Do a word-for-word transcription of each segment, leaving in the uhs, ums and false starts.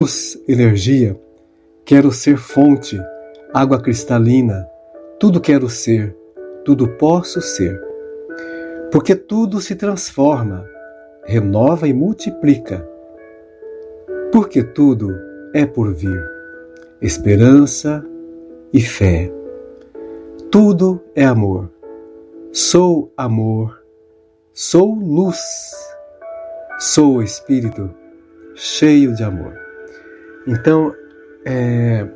luz, energia, quero ser fonte, água cristalina, tudo quero ser, tudo posso ser. Porque tudo se transforma, renova e multiplica. Porque tudo é por vir, esperança e fé. Tudo é amor. Sou amor, sou luz, sou espírito cheio de amor. Então, é,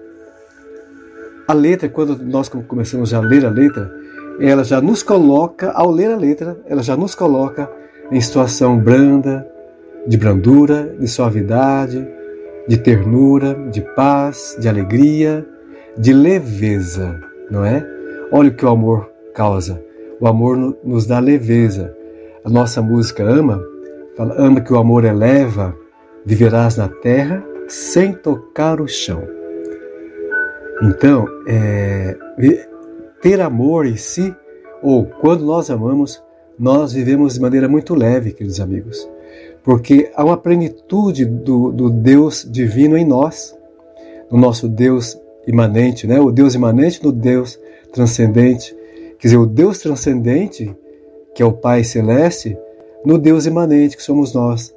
a letra, quando nós começamos a ler a letra, ela já nos coloca, ao ler a letra, ela já nos coloca em situação branda, de brandura, de suavidade, de ternura, de paz, de alegria, de leveza, não é? Olha o que o amor causa. O amor nos dá leveza. A nossa música Ama, fala, ama que o amor eleva, viverás na terra sem tocar o chão. Então, é, ter amor em si, ou quando nós amamos, nós vivemos de maneira muito leve, queridos amigos. Porque há uma plenitude do, do Deus divino em nós, no nosso Deus imanente, né? O Deus imanente no Deus transcendente. Quer dizer, o Deus transcendente, que é o Pai Celeste, no Deus imanente, que somos nós.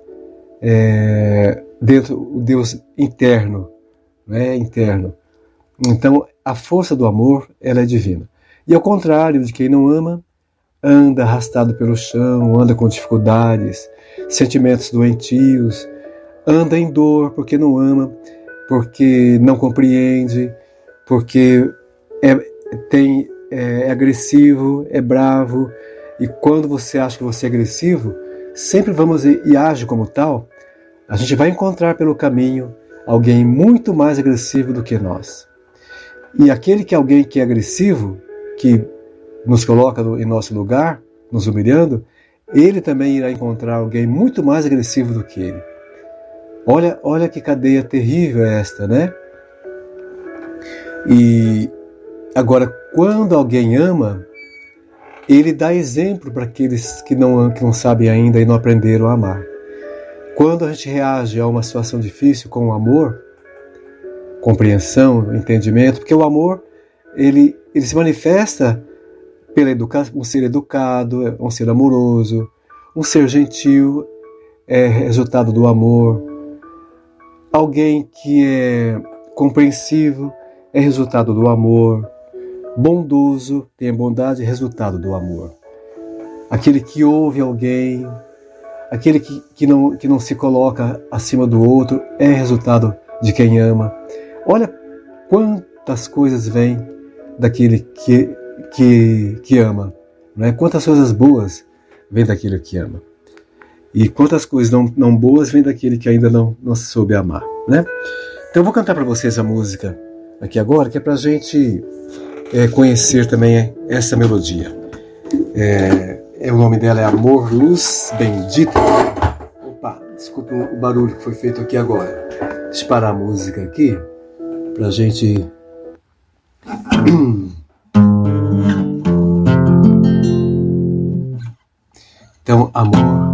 É, dentro o Deus interno, né? Interno. Então, a força do amor, ela é divina. E ao contrário de quem não ama, anda arrastado pelo chão, anda com dificuldades, sentimentos doentios, anda em dor porque não ama, porque não compreende, porque é, tem, é, é agressivo, é bravo. E quando você acha que você é agressivo, sempre vamos e, e age como tal, a gente vai encontrar pelo caminho alguém muito mais agressivo do que nós. E aquele que é alguém que é agressivo, que nos coloca no, em nosso lugar, nos humilhando, ele também irá encontrar alguém muito mais agressivo do que ele. Olha, olha que cadeia terrível é esta, né? E agora, quando alguém ama, ele dá exemplo para aqueles que não, que não sabem ainda e não aprenderam a amar. Quando a gente reage a uma situação difícil com amor, compreensão, entendimento, porque o amor, ele, ele se manifesta pela educação, um ser educado, um ser amoroso, um ser gentil, é resultado do amor. Alguém que é compreensivo é resultado do amor. Bondoso tem a bondade, é resultado do amor. Aquele que ouve alguém, aquele que, que, não, que não se coloca acima do outro, é resultado de quem ama. Olha quantas coisas vêm daquele que, que, que ama, não é? Quantas coisas boas vêm daquele que ama. E quantas coisas não, não boas vêm daquele que ainda não, não soube amar, né? Então eu vou cantar para vocês a música aqui agora, que é para a gente é, conhecer também essa melodia. É, é, o nome dela é Amor, Luz Bendita. Opa, desculpa o barulho que foi feito aqui agora. Deixa eu parar a música aqui para a gente... Então, amor...